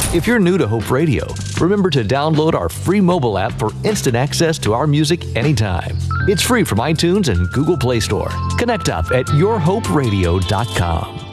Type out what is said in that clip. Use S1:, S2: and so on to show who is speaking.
S1: If you're new to Hope Radio, remember to download our free mobile app for instant access to our music anytime. It's free from iTunes and Google Play Store. Connect up at yourhoperadio.com.